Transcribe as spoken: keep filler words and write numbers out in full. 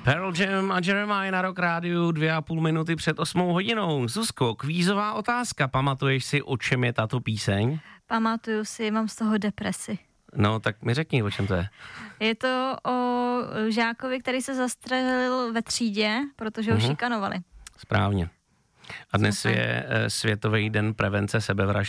Pearl Jam a Jeremiah na Rock Rádiu, dvě a půl minuty před osmou hodinou. Zuzko, kvízová otázka. Pamatuješ si, o čem je tato píseň? Pamatuju si, mám z toho depresi. No, tak mi řekni, o čem to je. Je to o žákovi, který se zastřelil ve třídě, protože ho Mhm. šikanovali. Správně. A dnes Super. je eh, Světový den prevence sebevražd.